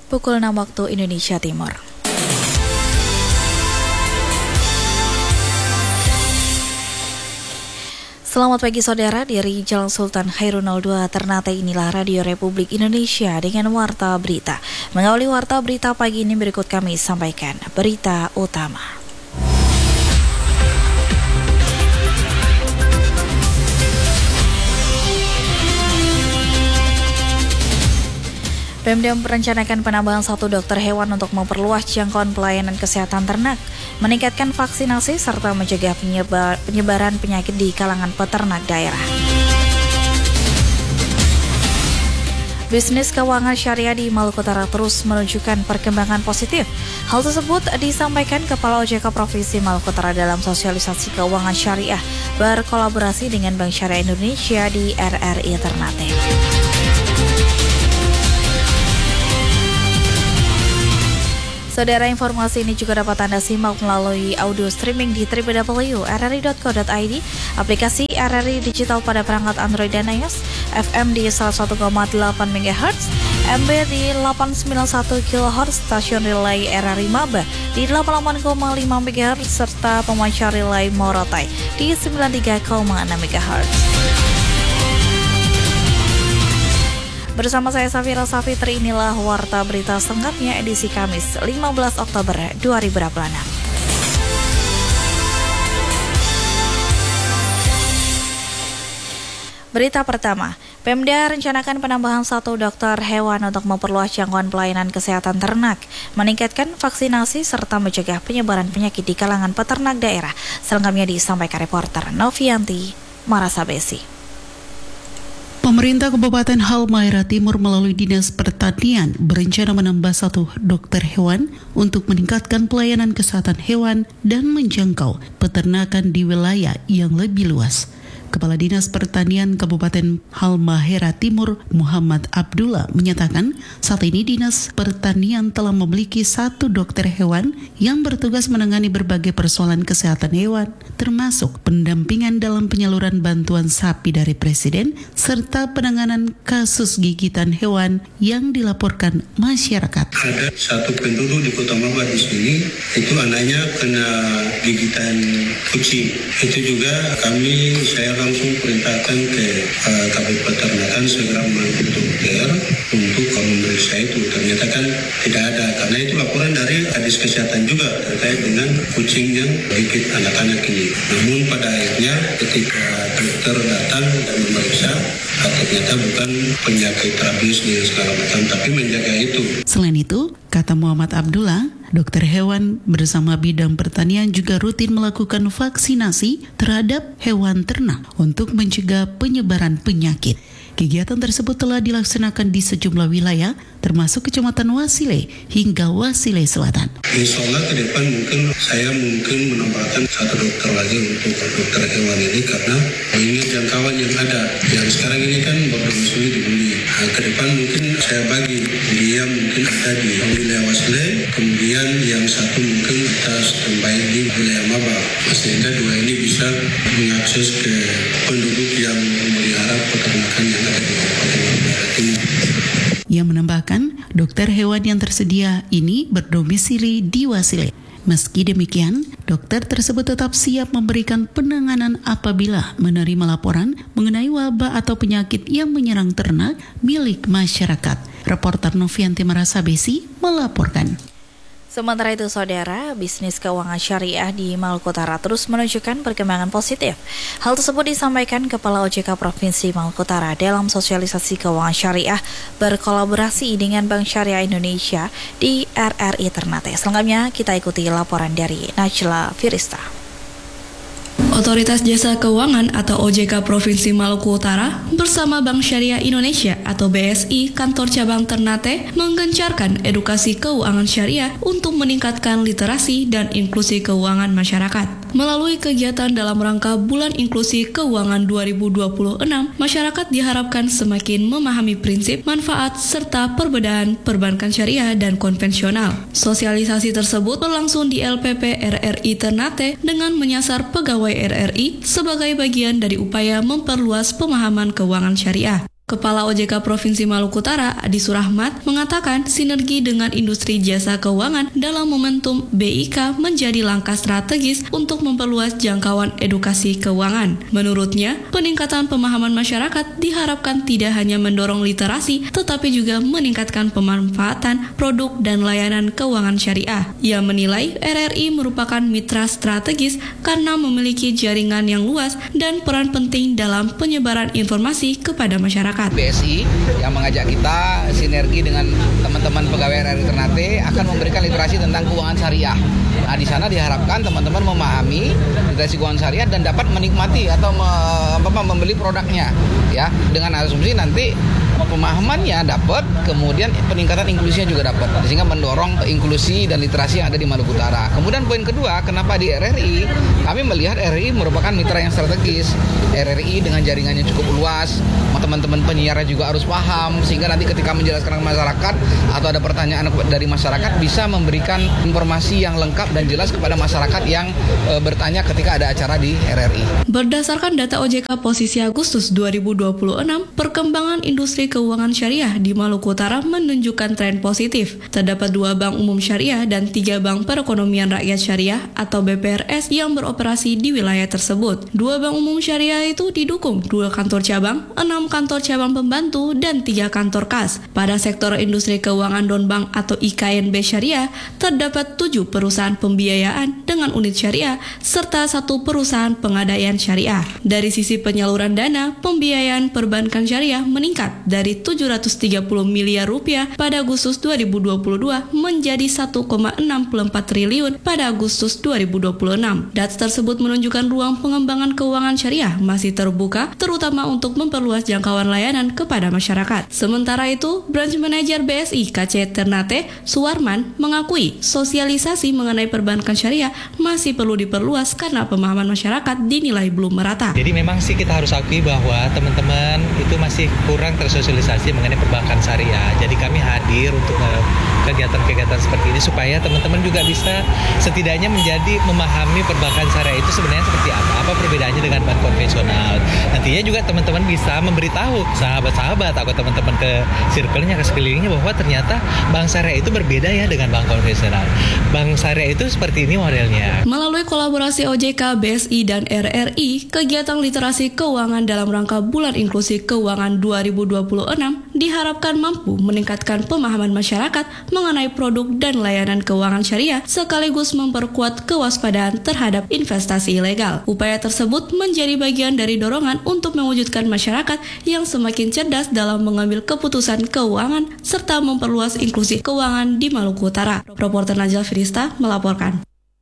pukul 6 waktu Indonesia Timur. Selamat pagi saudara, dari Jalan Sultan Hairunal 2 Ternate inilah Radio Republik Indonesia dengan Warta Berita. Mengawali Warta Berita pagi ini berikut kami sampaikan berita utama. Pemda merencanakan penambahan 1 dokter hewan untuk memperluas jangkauan pelayanan kesehatan ternak, meningkatkan vaksinasi, serta mencegah penyebaran penyakit di kalangan peternak daerah. Bisnis keuangan syariah di Maluku Utara terus menunjukkan perkembangan positif. Hal tersebut disampaikan Kepala OJK Provinsi Maluku Utara dalam sosialisasi keuangan syariah berkolaborasi dengan Bank Syariah Indonesia di RRI Ternate. Saudara, informasi ini juga dapat Anda simak melalui audio streaming di www.rri.co.id, aplikasi RRI Digital pada perangkat Android dan iOS, FM di 101,8 MHz, MB di 891 kHz, stasiun relay RRI Maba di 88,5 MHz, serta pemancar relay Morotai di 93,6 MHz. Bersama saya Safira Safitri, inilah Warta Berita selengkapnya edisi Kamis 15 Oktober 2026. Berita pertama, Pemda rencanakan penambahan 1 dokter hewan untuk memperluas jangkauan pelayanan kesehatan ternak, meningkatkan vaksinasi, serta mencegah penyebaran penyakit di kalangan peternak daerah. Selengkapnya disampaikan reporter Novianti Marasabesi. Pemerintah Kabupaten Halmahera Timur melalui Dinas Pertanian berencana menambah 1 dokter hewan untuk meningkatkan pelayanan kesehatan hewan dan menjangkau peternakan di wilayah yang lebih luas. Kepala Dinas Pertanian Kabupaten Halmahera Timur Muhammad Abdullah menyatakan saat ini Dinas Pertanian telah memiliki 1 dokter hewan yang bertugas menangani berbagai persoalan kesehatan hewan, termasuk pendampingan dalam penyaluran bantuan sapi dari Presiden serta penanganan kasus gigitan hewan yang dilaporkan masyarakat. Ada 1 penduduk di Kota Maba di sini, itu anaknya kena gigitan kucing. Itu juga saya langsung perintahkan ke Kabit Peternakan segera memanggil dokter untuk memeriksa itu. Ternyata kan tidak ada, karena itu laporan dari Kadis Kesehatan juga terkait dengan kucing yang gigit anak-anak ini. Namun pada akhirnya ketika dokter datang dan memeriksa, ternyata bukan penyakit rabies dan segala macam, tapi menjaga itu. Selain itu, kata Muhammad Abdullah, dokter hewan bersama bidang pertanian juga rutin melakukan vaksinasi terhadap hewan ternak untuk mencegah penyebaran penyakit. Kegiatan tersebut telah dilaksanakan di sejumlah wilayah, termasuk Kecamatan Wasile hingga Wasile Selatan. Insya Allah ke depan saya menambahkan 1 dokter lagi untuk dokter hewan ini, karena mengingat jangkauan yang ada. Yang sekarang ini kan berdomisili di Buli. Ke depan mungkin saya bagi, dia mungkin ada di wilayah Wasile, kemudian yang 1 mungkin kita standby di wilayah Maba. Sehingga 2 ini bisa mengakses ke penduduk yang memelihara peternakan yang ada di Kabupaten Halmahera Timur. Ia menambahkan, dokter hewan yang tersedia ini berdomisili di Wasile. Meski demikian, dokter tersebut tetap siap memberikan penanganan apabila menerima laporan mengenai wabah atau penyakit yang menyerang ternak milik masyarakat. Reporter Novianti Marasabesi melaporkan. Sementara itu, saudara, bisnis keuangan syariah di Maluku Utara terus menunjukkan perkembangan positif. Hal tersebut disampaikan Kepala OJK Provinsi Maluku Utara dalam sosialisasi keuangan syariah berkolaborasi dengan Bank Syariah Indonesia di RRI Ternate. Selengkapnya kita ikuti laporan dari Najla Firista. Otoritas Jasa Keuangan atau OJK Provinsi Maluku Utara bersama Bank Syariah Indonesia atau BSI Kantor Cabang Ternate menggencarkan edukasi keuangan syariah untuk meningkatkan literasi dan inklusi keuangan masyarakat. Melalui kegiatan dalam rangka Bulan Inklusi Keuangan 2026, masyarakat diharapkan semakin memahami prinsip, manfaat, serta perbedaan perbankan syariah dan konvensional. Sosialisasi tersebut berlangsung di LPP RRI Ternate dengan menyasar pegawai RRI sebagai bagian dari upaya memperluas pemahaman keuangan syariah. Kepala OJK Provinsi Maluku Utara, Adi Surahmat, mengatakan sinergi dengan industri jasa keuangan dalam momentum BIK menjadi langkah strategis untuk memperluas jangkauan edukasi keuangan. Menurutnya, peningkatan pemahaman masyarakat diharapkan tidak hanya mendorong literasi, tetapi juga meningkatkan pemanfaatan produk dan layanan keuangan syariah. Ia menilai RRI merupakan mitra strategis karena memiliki jaringan yang luas dan peran penting dalam penyebaran informasi kepada masyarakat. BSI yang mengajak kita sinergi dengan teman-teman pegawai RRI Ternate akan memberikan literasi tentang keuangan syariah. Nah, di sana diharapkan teman-teman memahami literasi keuangan syariah dan dapat menikmati atau membeli produknya, ya, dengan asumsi nanti pemahamannya dapat, kemudian peningkatan inklusinya juga dapat, sehingga mendorong inklusi dan literasi yang ada di Maluku Utara. Kemudian poin kedua, kenapa di RRI? Kami melihat RRI merupakan mitra yang strategis. RRI dengan jaringannya cukup luas, teman-teman penyiarnya juga harus paham, sehingga nanti ketika menjelaskan ke masyarakat atau ada pertanyaan dari masyarakat bisa memberikan informasi yang lengkap dan jelas kepada masyarakat yang bertanya ketika ada acara di RRI. Berdasarkan data OJK posisi Agustus 2026, perkembangan industri keuangan syariah di Maluku Utara menunjukkan tren positif. Terdapat 2 bank umum syariah dan 3 bank perekonomian rakyat syariah atau BPRS yang beroperasi di wilayah tersebut. 2 bank umum syariah itu didukung 2 kantor cabang, 6 kantor cabang pembantu, dan 3 kantor kas. Pada sektor industri keuangan non-bank atau IKNB syariah, terdapat 7 perusahaan pembiayaan dengan unit syariah, serta 1 perusahaan pengadaian syariah. Dari sisi penyaluran dana, pembiayaan perbankan syariah meningkat dari 730 miliar rupiah pada Agustus 2022 menjadi 1,64 triliun pada Agustus 2026. Data tersebut menunjukkan ruang pengembangan keuangan syariah masih terbuka, terutama untuk memperluas jangkauan layanan kepada masyarakat. Sementara itu, Branch Manager BSI KC Ternate, Suwarman, mengakui sosialisasi mengenai perbankan syariah masih perlu diperluas karena pemahaman masyarakat dinilai belum merata. Jadi memang sih kita harus akui bahwa teman-teman itu masih kurang tersosialisasi mengenai perbankan syariah. Jadi kami hadir untuk kegiatan-kegiatan seperti ini supaya teman-teman juga bisa setidaknya memahami perbankan syariah itu sebenarnya seperti apa perbedaannya dengan bank konvensional. Nantinya juga teman-teman bisa memberitahu sahabat-sahabat atau teman-teman ke circle-nya, ke sekelilingnya bahwa ternyata bank syariah itu berbeda ya dengan bank konvensional. Bank syariah itu seperti ini modelnya. Melalui kolaborasi OJK, BSI, dan RRI, kegiatan literasi keuangan dalam rangka Bulan Inklusi Keuangan 2026 diharapkan mampu meningkatkan pemahaman masyarakat mengenai produk dan layanan keuangan syariah sekaligus memperkuat kewaspadaan terhadap investasi ilegal. Upaya tersebut menjadi bagian dari dorongan untuk mewujudkan masyarakat yang semakin cerdas dalam mengambil keputusan keuangan serta memperluas inklusi keuangan di Maluku Utara. Reporter Najal Firista melaporkan.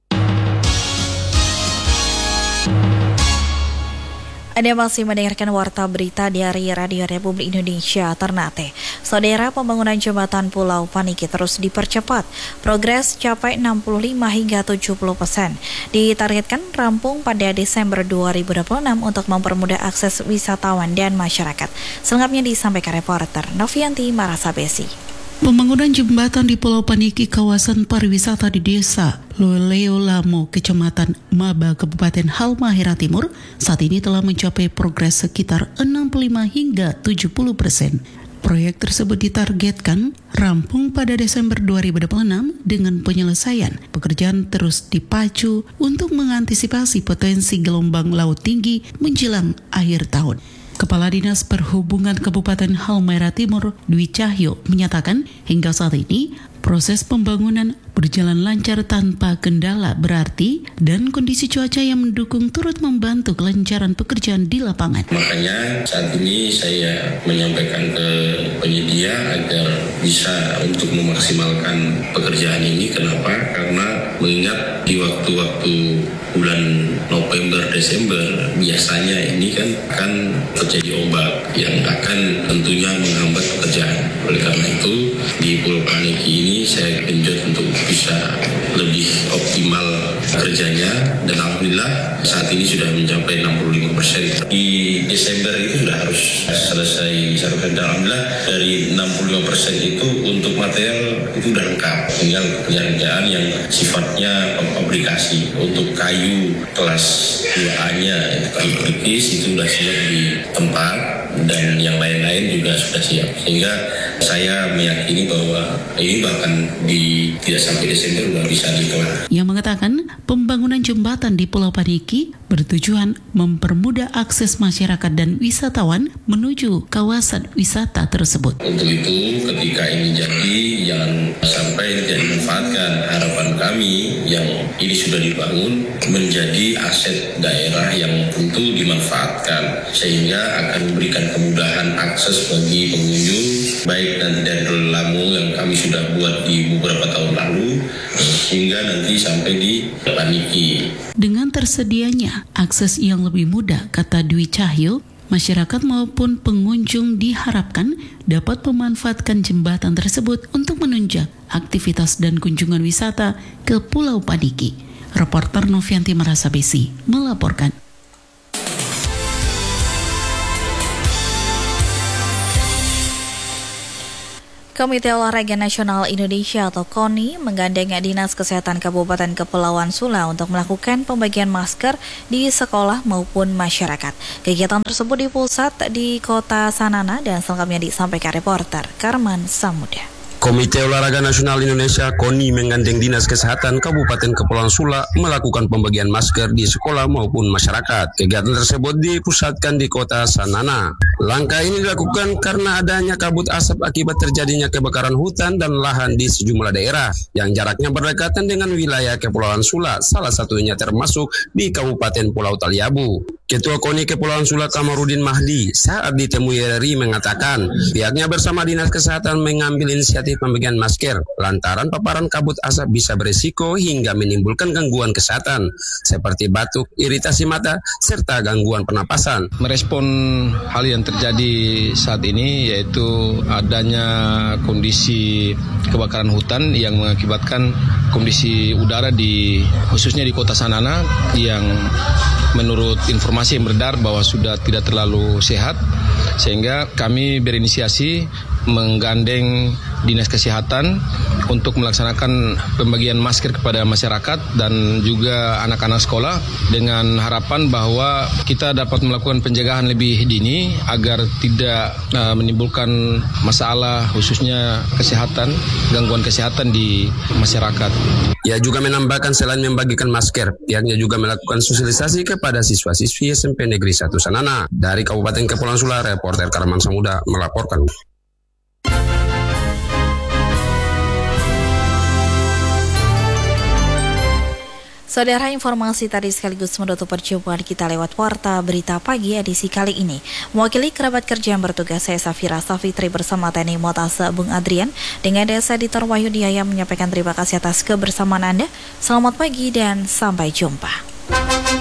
Anda masih mendengarkan Warta Berita dari Radio Republik Indonesia Ternate. Saudara, pembangunan jembatan Pulau Paniki terus dipercepat. Progres capai 65 hingga 70%. Ditargetkan rampung pada Desember 2026 untuk mempermudah akses wisatawan dan masyarakat. Selengkapnya disampaikan reporter Novianti Marasabesi. Pembangunan jembatan di Pulau Paniki, kawasan pariwisata di desa Loleolamo, Kecamatan Maba, Kabupaten Halmahera Timur, saat ini telah mencapai progres sekitar 65 hingga 70%. Proyek tersebut ditargetkan rampung pada Desember 2026 dengan penyelesaian pekerjaan terus dipacu untuk mengantisipasi potensi gelombang laut tinggi menjelang akhir tahun. Kepala Dinas Perhubungan Kabupaten Halmahera Timur, Dwi Cahyo, menyatakan hingga saat ini proses pembangunan berjalan lancar tanpa kendala berarti dan kondisi cuaca yang mendukung turut membantu kelancaran pekerjaan di lapangan. Makanya saat ini saya menyampaikan ke penyedia agar bisa untuk memaksimalkan pekerjaan ini. Kenapa? Karena mengingat di waktu-waktu bulan November, Desember biasanya ini kan terjadi ombak yang akan tentunya menghambat pekerjaan. Oleh karena itu di Pulau Paniki ini saya genjot untuk bisa lebih optimal kerjanya dan alhamdulillah saat ini sudah mencapai 65%. Di Desember itu sudah harus selesai. Dan alhamdulillah dari 65% itu untuk material itu sudah lengkap. Tinggal pekerjaan yang sifatnya aplikasi. Untuk kayu kelas 2A-nya, kayu kritis itu sudah siap di tempat dan yang lain-lain juga sudah siap. Sehingga saya meyakini bahwa ini bahkan tidak sampai Desember sudah bisa dikelar. Yang mengatakan pembangunan jembatan di Pulau Paniki bertujuan mempermudah akses masyarakat dan wisatawan menuju kawasan wisata tersebut. Untuk itu ketika ini jadi jangan sampai tidak dimanfaatkan. Harapan kami yang ini sudah dibangun menjadi aset daerah yang tentu dimanfaatkan sehingga akan memberikan kemudahan akses bagi pengunjung baik nanti dari Lamu yang kami sudah buat di beberapa tahun lalu hingga nanti sampai di Paniki. Dengan tersedianya akses yang lebih mudah, kata Dwi Cahyo, masyarakat maupun pengunjung diharapkan dapat memanfaatkan jembatan tersebut untuk menunjang aktivitas dan kunjungan wisata ke Pulau Paniki. Reporter Novianti Marasabesi melaporkan. Komite Olahraga Nasional Indonesia atau KONI menggandeng Dinas Kesehatan Kabupaten Kepulauan Sula untuk melakukan pembagian masker di sekolah maupun masyarakat. Kegiatan tersebut dipusat di Kota Sanana dan selengkapnya disampaikan reporter Karman Samuda. Komite Olahraga Nasional Indonesia KONI menggandeng Dinas Kesehatan Kabupaten Kepulauan Sula melakukan pembagian masker di sekolah maupun masyarakat. Kegiatan tersebut dipusatkan di Kota Sanana. Langkah ini dilakukan karena adanya kabut asap akibat terjadinya kebakaran hutan dan lahan di sejumlah daerah yang jaraknya berdekatan dengan wilayah Kepulauan Sula, salah satunya termasuk di Kabupaten Pulau Taliabu. Ketua KONI Kepulauan Sula Kamarudin Mahdi saat ditemui RRI mengatakan pihaknya bersama Dinas Kesehatan mengambil inisiatif pembagian masker lantaran paparan kabut asap bisa berisiko hingga menimbulkan gangguan kesehatan seperti batuk, iritasi mata, serta gangguan pernapasan. Merespon hal yang terjadi saat ini yaitu adanya kondisi kebakaran hutan yang mengakibatkan kondisi udara khususnya di Kota Sanana yang menurut informasi yang beredar bahwa sudah tidak terlalu sehat, sehingga kami berinisiasi menggandeng Dinas Kesehatan untuk melaksanakan pembagian masker kepada masyarakat dan juga anak-anak sekolah dengan harapan bahwa kita dapat melakukan pencegahan lebih dini agar tidak menimbulkan masalah khususnya kesehatan, gangguan kesehatan di masyarakat. Ia juga menambahkan selain membagikan masker, pihaknya juga melakukan sosialisasi kepada siswa-siswi SMP Negeri 1 Sanana. Dari Kabupaten Kepulauan Sula, reporter Karman Samuda melaporkan. Saudara, informasi tadi sekaligus menutup perjumpaan kita lewat Warta Berita Pagi edisi kali ini. Mewakili kerabat kerja yang bertugas, saya Safira Safitri bersama TNI Motase Bung Adrian dengan Desa Editor Wahyu Diaya menyampaikan terima kasih atas kebersamaan Anda. Selamat pagi dan sampai jumpa.